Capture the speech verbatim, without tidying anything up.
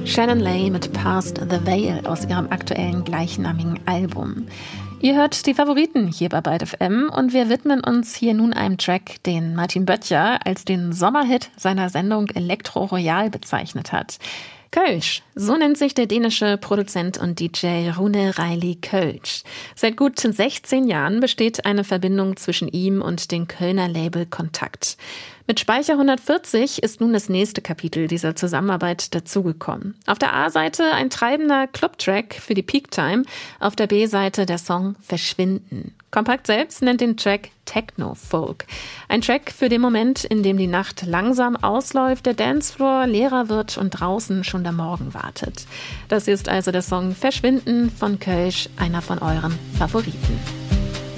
Shannon Lay mit Past the Veil aus ihrem aktuellen gleichnamigen Album. Ihr hört die Favoriten hier bei Byte F M und wir widmen uns hier nun einem Track, den Martin Böttcher als den Sommerhit seiner Sendung Elektro Royal bezeichnet hat. Kölsch, so nennt sich der dänische Produzent und D J Rune Reilly Kölsch. Seit gut sechzehn Jahren besteht eine Verbindung zwischen ihm und dem Kölner Label Kontakt. Mit Speicher hundertvierzig ist nun das nächste Kapitel dieser Zusammenarbeit dazugekommen. Auf der A-Seite ein treibender Club-Track für die Peak-Time, auf der B-Seite der Song Verschwinden. Kompakt selbst nennt den Track Techno-Folk. Ein Track für den Moment, in dem die Nacht langsam ausläuft, der Dancefloor leerer wird und draußen schon der Morgen wartet. Das ist also der Song Verschwinden von Kölsch, einer von euren Favoriten.